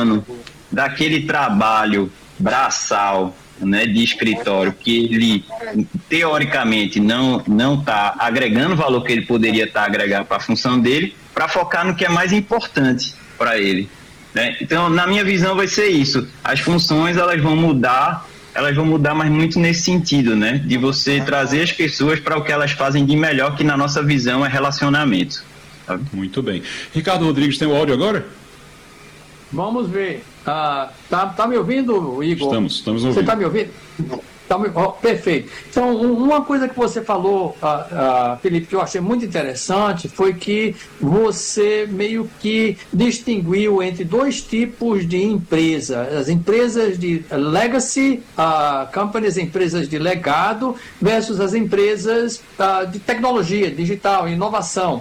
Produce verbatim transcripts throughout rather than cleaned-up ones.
passando daquele trabalho braçal, né, de escritório, que ele, teoricamente, não não está agregando o valor que ele poderia estar tá agregando para a função dele, para focar no que é mais importante para ele, né? Então, na minha visão, vai ser isso. As funções, elas vão mudar, elas vão mudar, mas muito nesse sentido, né, de você trazer as pessoas para o que elas fazem de melhor, que na nossa visão é relacionamento. Sabe? Muito bem. Ricardo Rodrigues, tem o áudio agora? Vamos ver. Ah, tá, tá me ouvindo, Igor? Estamos, estamos ouvindo. Você está me ouvindo? Tá me... Oh, perfeito. Então, um, uma coisa que você falou, ah, ah, Felipe, que eu achei muito interessante, foi que você meio que distinguiu entre dois tipos de empresa. As empresas de legacy ah, companies, empresas de legado, versus as empresas ah, de tecnologia, digital, inovação.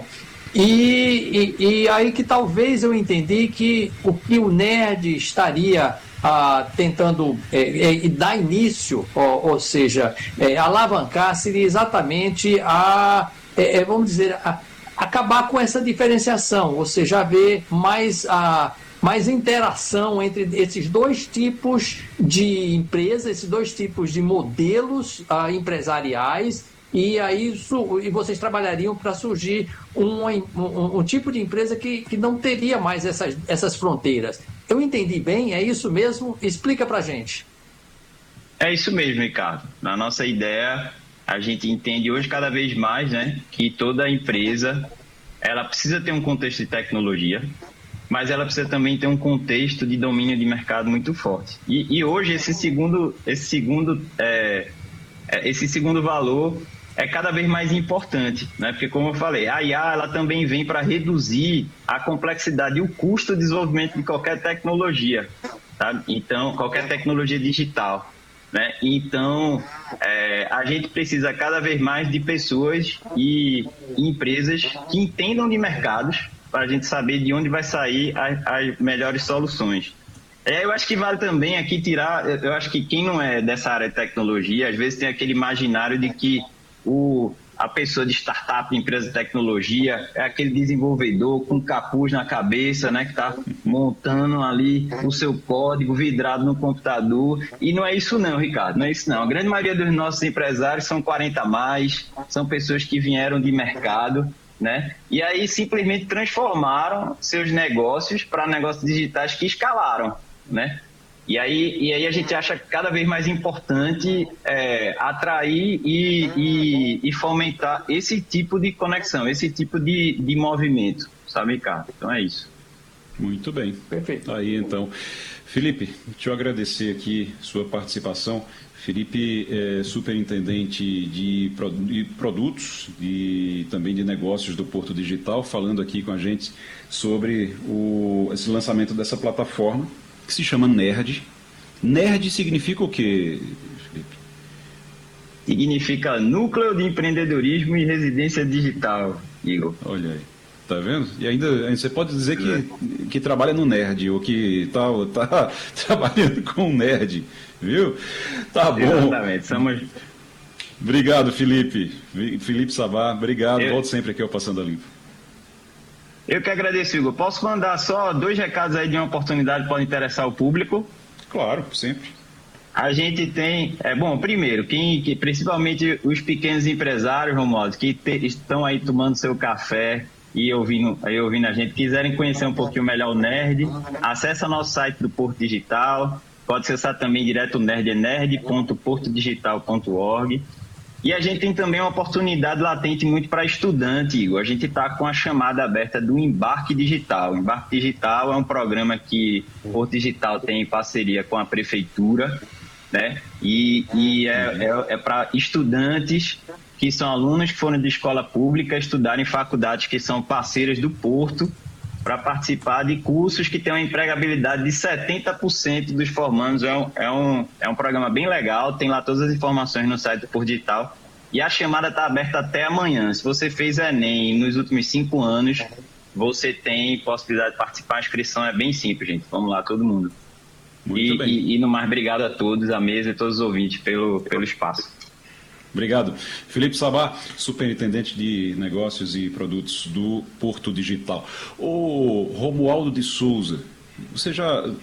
E, e, e aí que talvez eu entendi que o que o Nerd estaria ah, tentando é, é, dar início, ou, ou seja, é, alavancar, seria exatamente a, é, vamos dizer, a, acabar com essa diferenciação, ou seja, haver mais, a, mais interação entre esses dois tipos de empresas, esses dois tipos de modelos ah, empresariais. E aí isso, e vocês trabalhariam para surgir um, um, um tipo de empresa que, que não teria mais essas, essas fronteiras. Eu entendi bem? É isso mesmo? Explica para a gente. É isso mesmo, Ricardo. Na nossa ideia, a gente entende hoje cada vez mais, né, que toda empresa ela precisa ter um contexto de tecnologia, mas ela precisa também ter um contexto de domínio de mercado muito forte. E, e hoje esse segundo, esse segundo, é, esse segundo valor é cada vez mais importante, né? Porque, como eu falei, a I A ela também vem para reduzir a complexidade e o custo de desenvolvimento de qualquer tecnologia, tá? Então, qualquer tecnologia digital, né? Então, é, a gente precisa cada vez mais de pessoas e empresas que entendam de mercados para a gente saber de onde vai sair as, as melhores soluções. É, eu acho que vale também aqui tirar, eu acho que quem não é dessa área de tecnologia, às vezes tem aquele imaginário de que o, a pessoa de startup, de empresa de tecnologia, é aquele desenvolvedor com capuz na cabeça, né, que está montando ali o seu código vidrado no computador. E não é isso não, Ricardo, não é isso não. A grande maioria dos nossos empresários são quarenta a mais, são pessoas que vieram de mercado, né? E aí simplesmente transformaram seus negócios para negócios digitais que escalaram, né? E aí, e aí a gente acha cada vez mais importante é, atrair e, e, e fomentar esse tipo de conexão, esse tipo de, de movimento, sabe, Ricardo? Então é isso. Muito bem. Perfeito. Aí então, Felipe, deixa eu agradecer aqui sua participação. Felipe é superintendente de produtos e também de negócios do Porto Digital, falando aqui com a gente sobre o, esse lançamento dessa plataforma, que se chama Nerd. Nerd significa o quê, Felipe? Significa Núcleo de Empreendedorismo e Residência Digital, Igor. Olha aí, tá vendo? E ainda você pode dizer que, que trabalha no Nerd, ou que está tá trabalhando com o Nerd, viu? Tá bom. Exatamente, somos... Obrigado, Felipe. Felipe Sabá, obrigado. Eu... Volto sempre aqui ao Passando a Limpo. Eu que agradeço, Igor. Posso mandar só dois recados aí de uma oportunidade que pode interessar o público? Claro, sempre. A gente tem, é bom, primeiro, quem, que, principalmente os pequenos empresários, Romualdo, que te, estão aí tomando seu café e ouvindo, aí ouvindo a gente, quiserem conhecer um pouquinho melhor o Nerd, acesse o nosso site do Porto Digital, pode acessar também direto o Nerd, é nerd ponto porto digital ponto org. E a gente tem também uma oportunidade latente muito para estudante, Igor. A gente está com a chamada aberta do Embarque Digital. O Embarque Digital é um programa que o Porto Digital tem em parceria com a Prefeitura, né? E, e é, é, é para estudantes que são alunos que foram de escola pública estudar em faculdades que são parceiras do Porto, para participar de cursos que têm uma empregabilidade de setenta por cento dos formandos. É um, é, um, é um programa bem legal, tem lá todas as informações no site do Porto Digital. E a chamada está aberta até amanhã. Se você fez Enem nos últimos cinco anos, você tem possibilidade de participar. A inscrição é bem simples, gente. Vamos lá, todo mundo. Muito e, bem. E, e no mais, obrigado a todos, a mesa e todos os ouvintes pelo, pelo espaço. Obrigado. Felipe Sabá, superintendente de negócios e produtos do Porto Digital. O Romualdo de Souza, você já